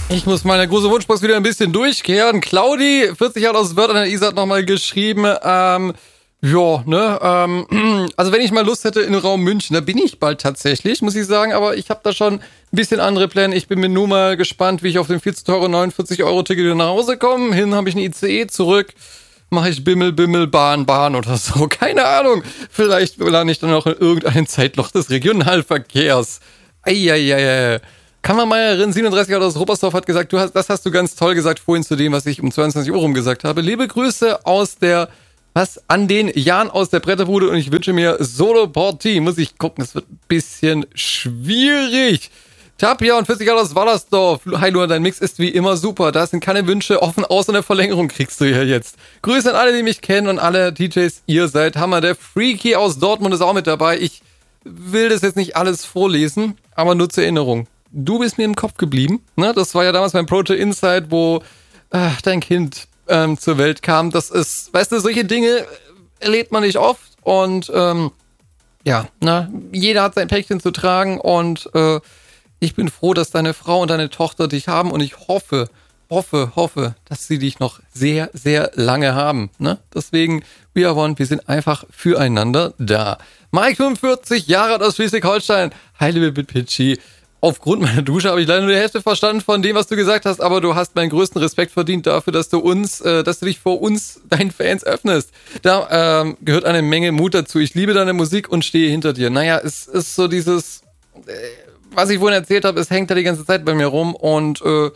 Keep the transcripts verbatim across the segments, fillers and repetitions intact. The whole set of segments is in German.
Ich muss meine große Wunschbox wieder ein bisschen durchkehren. Claudi, vierzig Jahre aus Wörth an der Isar, hat nochmal geschrieben, ähm, ja, ne, ähm, also wenn ich mal Lust hätte in den Raum München, da bin ich bald tatsächlich, muss ich sagen, aber ich habe da schon ein bisschen andere Pläne. Ich bin mir nur mal gespannt, wie ich auf den viel zu teuren neunundvierzig Euro Ticket wieder nach Hause komme. Hin habe ich einen I C E, zurück mache ich Bimmel, Bimmel, Bahn, Bahn oder so. Keine Ahnung. Vielleicht lande ich dann auch in irgendein Zeitloch des Regionalverkehrs. Eieiei. Kammermeierin siebenunddreißig Jahre aus Ruppersdorf hat gesagt, du hast, das hast du ganz toll gesagt vorhin zu dem, was ich um zweiundzwanzig Uhr rum gesagt habe. Liebe Grüße aus der, was, an den Jan aus der Bretterbude und ich wünsche mir Solo-Partie. Muss ich gucken, es wird ein bisschen schwierig. Tapia und vierzig Jahre aus Wallersdorf. Hi Luan, dein Mix ist wie immer super. Da sind keine Wünsche offen, außer eine Verlängerung kriegst du ja jetzt. Grüße an alle, die mich kennen und alle D Js. Ihr seid Hammer. Der Freaky aus Dortmund ist auch mit dabei. Ich will das jetzt nicht alles vorlesen, aber nur zur Erinnerung. Du bist mir im Kopf geblieben. Ne? Das war ja damals beim Project Insight, wo äh, dein Kind ähm, zur Welt kam. Das ist, weißt du, solche Dinge erlebt man nicht oft. Und ähm, ja, ne? Jeder hat sein Päckchen zu tragen und äh, ich bin froh, dass deine Frau und deine Tochter dich haben und ich hoffe, hoffe, hoffe, dass sie dich noch sehr, sehr lange haben. Ne? Deswegen, we are one, wir sind einfach füreinander da. Mike fünfundvierzig Jahre alt aus Schleswig-Holstein. Hi, liebe Bitpitchy. Aufgrund meiner Dusche habe ich leider nur die Hälfte verstanden von dem, was du gesagt hast, aber du hast meinen größten Respekt verdient dafür, dass du uns, äh, dass du dich vor uns, deinen Fans, öffnest. Da ähm, gehört eine Menge Mut dazu. Ich liebe deine Musik und stehe hinter dir. Naja, es ist so dieses... Äh, was ich vorhin erzählt habe, es hängt da die ganze Zeit bei mir rum und äh,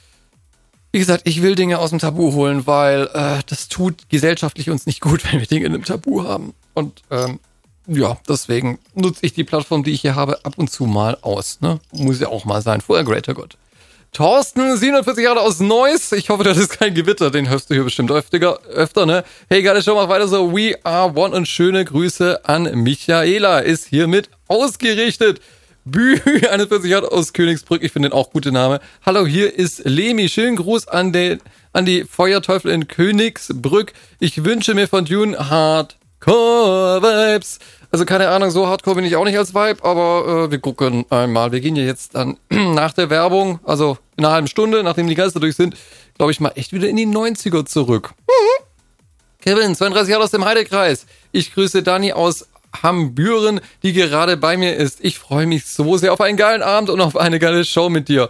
wie gesagt, ich will Dinge aus dem Tabu holen, weil äh, das tut gesellschaftlich uns nicht gut, wenn wir Dinge in einem Tabu haben. Und ähm, ja, deswegen nutze ich die Plattform, die ich hier habe, ab und zu mal aus. Ne? Muss ja auch mal sein, vorher greater Gott. Thorsten, siebenundvierzig Jahre aus Neuss. Ich hoffe, das ist kein Gewitter, den hörst du hier bestimmt öfter, öfter ne? Hey, geile Show, mach weiter so. We are one und schöne Grüße an Michaela. Ist hiermit ausgerichtet. Bü, einundvierzig Jahre aus Königsbrück, ich finde den auch gute Name. Hallo, hier ist Lemi. Schönen Gruß an, den, an die Feuerteufel in Königsbrück. Ich wünsche mir von Dune Hardcore-Vibes. Also keine Ahnung, so Hardcore bin ich auch nicht als Vibe, aber äh, wir gucken einmal. Wir gehen ja jetzt dann nach der Werbung, also in einer halben Stunde, nachdem die Geister durch sind, glaube ich mal echt wieder in die neunziger zurück. Mhm. Kevin, zweiunddreißig Jahre aus dem Heidekreis. Ich grüße Dani aus Hambüren, die gerade bei mir ist. Ich freue mich so sehr auf einen geilen Abend und auf eine geile Show mit dir.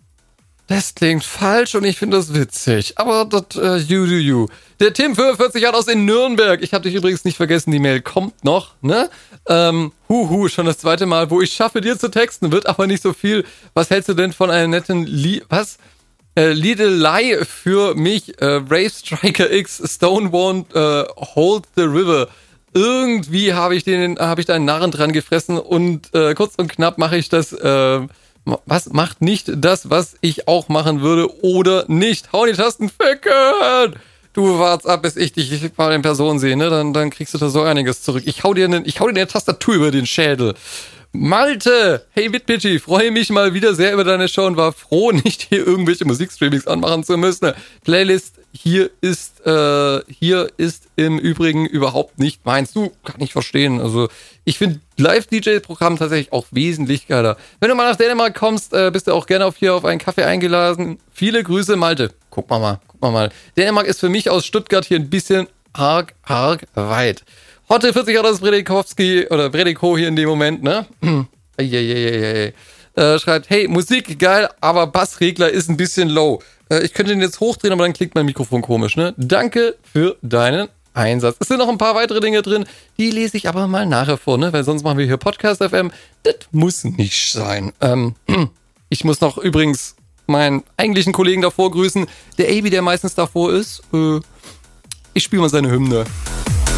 Das klingt falsch und ich finde das witzig. Aber das, uh, you do you. Der Tim, fünfundvierzig Jahre aus in Nürnberg. Ich habe dich übrigens nicht vergessen, die Mail kommt noch, ne? Ähm, huhu, schon das zweite Mal, wo ich schaffe, dir zu texten, wird aber nicht so viel. Was hältst du denn von einer netten Lie was? Äh, Liedelei für mich? Äh, Brave Striker X, Stonewand, äh, Hold the River. Irgendwie habe ich den, habe ich da einen Narren dran gefressen und äh, kurz und knapp mache ich das, äh, was macht nicht das, was ich auch machen würde oder nicht. Hau die Tasten, ficken! Du wart's ab, bis ich dich mal in Person sehe, ne? Dann, dann kriegst du da so einiges zurück. Ich hau dir eine, ich hau dir eine Tastatur über den Schädel. Malte, hey Bitpitchy, freue mich mal wieder sehr über deine Show und war froh, nicht hier irgendwelche Musikstreamings anmachen zu müssen. Playlist hier ist äh, hier ist im Übrigen überhaupt nicht meins. Du, kann ich verstehen. Also ich finde Live-D J-Programm tatsächlich auch wesentlich geiler. Wenn du mal nach Dänemark kommst, äh, bist du auch gerne auf hier auf einen Kaffee eingeladen. Viele Grüße, Malte. Guck mal mal, guck mal mal. Dänemark ist für mich aus Stuttgart hier ein bisschen arg, arg weit. Hotte vierzig Jahre aus Bredikowski oder Brediko hier in dem Moment, ne? Eieieiei. Äh, schreibt, hey, Musik geil, aber Bassregler ist ein bisschen low. Äh, ich könnte den jetzt hochdrehen, aber dann klingt mein Mikrofon komisch, ne? Danke für deinen Einsatz. Es sind noch ein paar weitere Dinge drin, die lese ich aber mal nachher vor, ne? Weil sonst machen wir hier Podcast F M. Das muss nicht sein. Ähm, ich muss noch übrigens meinen eigentlichen Kollegen davor grüßen. Der Abi, der meistens davor ist. Äh, ich spiele mal seine Hymne.